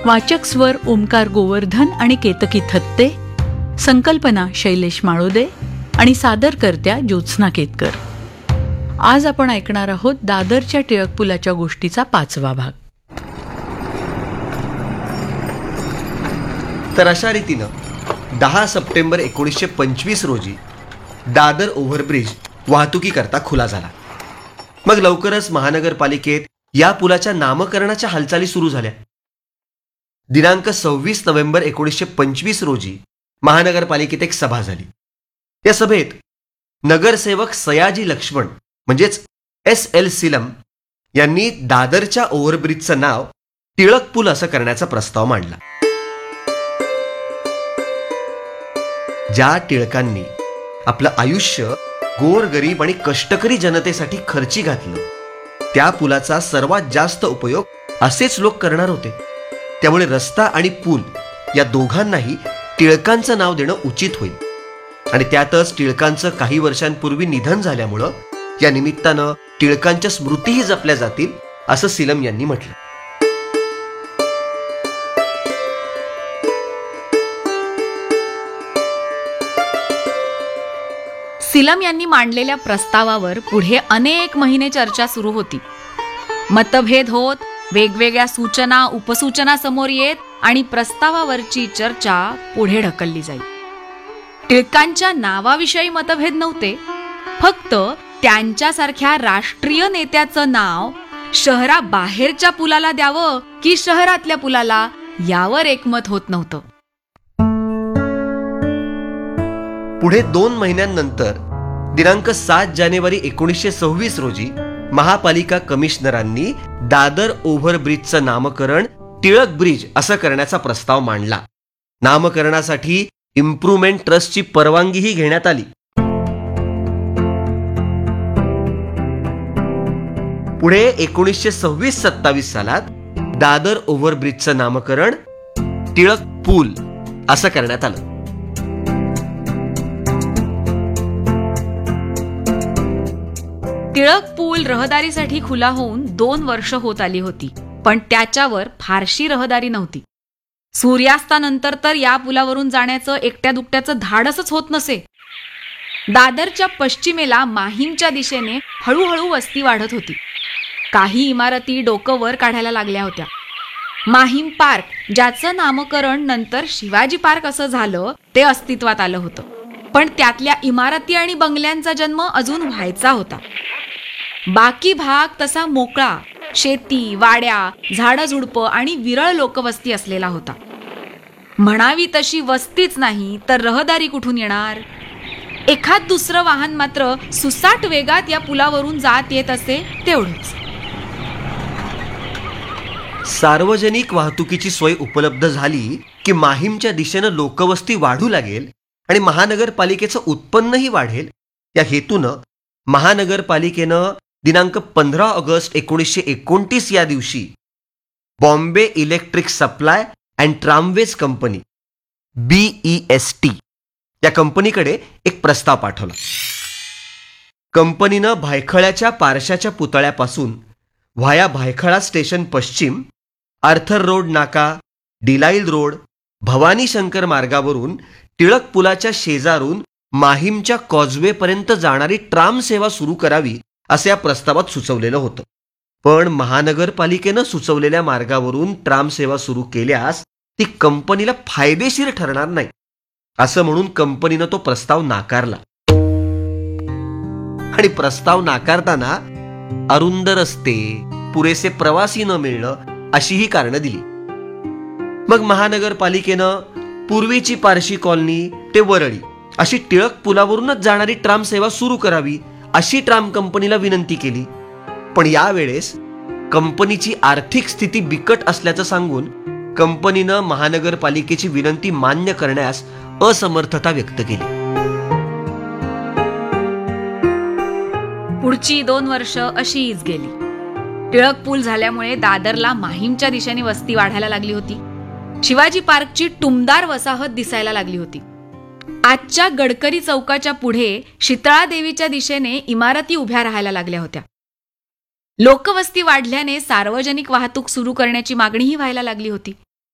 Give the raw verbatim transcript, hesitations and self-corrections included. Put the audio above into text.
वाचक स्वर ओमकार गोवर्धन आणि केतकी थत्ते, संकल्पना शैलेश माळोदे आणि सादरकर्त्या ज्योत्स्ना केतकर. आज आपण ऐकणार आहोत दादरच्या टिळक पुलाच्या गोष्टीचा पाचवा भाग. तर अशा रीतीनं दहा सप्टेंबर एकोणीसशे पंचवीस रोजी दादर ओव्हरब्रिज वाहतुकीकरता खुला झाला. मग लवकरच महानगरपालिकेत या पुलाच्या नामकरणाच्या हालचाली सुरू झाल्या. दिनांक सव्वीस नोव्हेंबर एकोणीसशे पंचवीस रोजी महानगरपालिकेत एक सभा झाली. या सभेत नगरसेवक सयाजी लक्ष्मण म्हणजेच एस एल सिलम यांनी दादरच्या ओव्हरब्रिजचं नाव टिळक पूल असं करण्याचा प्रस्ताव मांडला. ज्या टिळकांनी आपलं आयुष्य गोरगरीब आणि कष्टकरी जनतेसाठी खर्ची घातलं, त्या पुलाचा सर्वात जास्त उपयोग असेच लोक करणार होते. त्यामुळे रस्ता आणि पूल या दोघांनाही टिळकांचं नाव देणं उचित होईल. आणि त्यातच टिळकांचं काही वर्षांपूर्वी निधन झाल्यामुळं या निमित्तानं टिळकांच्या स्मृतीही जपल्या जातील असं सिलम यांनी म्हटलं. सिलम यांनी मांडलेल्या प्रस्तावावर पुढे अनेक महिने चर्चा सुरू होती. मतभेद होत, वेगवेगळ्या सूचना उपसूचना समोर येत आणि प्रस्तावावरची चर्चा पुढे ढकलली जाईल. टिळकांच्या नावाविषयी मतभेद नव्हते, फक्त त्यांच्यासारख्या राष्ट्रीय नेत्याचं नाव शहराबाहेरच्या पुलाला द्यावं की शहरातल्या पुलाला, यावर एकमत होत नव्हतं. पुढे दोन महिन्यांनंतर दिनांक सात जानेवारी एकोणीसशे सव्वीस रोजी महापालिका कमिशनरांनी दादर ओव्हरब्रिजचं नामकरण टिळक ब्रिज असं करण्याचा प्रस्ताव मांडला. नामकरणासाठी इम्प्रुव्हमेंट ट्रस्टची परवानगीही घेण्यात आली. पुढे एकोणीसशे सव्वीस सत्तावीस सालात दादर ओव्हरब्रिजचं नामकरण टिळक पूल असं करण्यात आलं. टिळक पूल रहदारीसाठी खुला होऊन दोन वर्ष होत आली होती, पण त्याच्यावर फारशी रहदारी नव्हती. सूर्यास्तानंतर तर या पुलावरून जाण्याचं एकट्या दुकट्याचं धाडसच होत नसे. दादरच्या पश्चिमेला माहीमच्या दिशेने हळूहळू वस्ती वाढत होती. काही इमारती डोकं वर काढायला लागल्या होत्या. माहीम पार्क, ज्याचं नामकरण नंतर शिवाजी पार्क असं झालं, ते अस्तित्वात आलं होतं. पण त्यातल्या इमारती आणि बंगल्यांचा जन्म अजून व्हायचा होता. बाकी भाग तसा मोकळा, शेती, वाड्या, झाडं झुडपं आणि विरळ लोकवस्ती असलेला होता. म्हणावी तशी वस्तीच नाही तर रहदारी कुठून येणार? एखाद दुसरं वाहन मात्र सुसाट वेगात या पुलावरून जात येत असे, तेवढेच. सार्वजनिक वाहतुकीची सोय उपलब्ध झाली की माहीमच्या दिशेनं लोकवस्ती वाढू लागेल आणि महानगरपालिकेचं उत्पन्नही वाढेल. या हेतूनं महानगरपालिकेनं दिनांक पंधरा ऑगस्ट एकोणीसशे एकोणतीस या दिवशी Bombay electric supply and tramways company B E S T या कंपनीकडे एक प्रस्ताव पाठवला. कंपनीनं भायखळ्याच्या पारशाच्या पुतळ्यापासून व्हाया भायखळा स्टेशन पश्चिम, आर्थर रोड नाका, डिलाईल रोड, भवानी शंकर मार्गावरून टिळक पुलाच्या शेजारून माहीमच्या कॉजवेपर्यंत जाणारी ट्राम सेवा सुरू करावी असं या प्रस्तावात सुचवलेलं होतं. पण महानगरपालिकेनं सुचवलेल्या मार्गावरून ट्राम सेवा सुरू केल्यास ती कंपनीला फायदेशीर ठरणार नाही असं म्हणून कंपनीनं तो प्रस्ताव नाकारला. आणि प्रस्ताव नाकारताना अरुंद रस्ते, पुरेसे प्रवासी न मिळणं अशीही कारणं दिली. मग महानगरपालिकेनं पूर्वीची पारशी कॉलनी ते वरळी अशी टिळक पुलावरूनच जाणारी ट्राम सेवा सुरू करावी अशी ट्राम कंपनीला विनंती केली. पण यावेळेस कंपनीची आर्थिक स्थिती बिकट असल्याचं सांगून कंपनीनं महानगरपालिकेची विनंती मान्य करण्यास असमर्थता व्यक्त केली. पुढची दोन वर्ष अशीच गेली. टिळक पूल झाल्यामुळे दादरला माहीमच्या दिशेने वस्ती वाढायला लागली होती. शिवाजी पार्कची टुमदार वसाहत दिसायला लागली होती. आजच्या गडकरी चौकाच्या पुढे शीतळा देवीच्या दिशेने इमारती उभ्या राहायला लागल्या होत्या. लोकवस्ती वाढल्याने सार्वजनिक वाहतूक सुरू करण्याची मागणीही व्हायला लागली होती.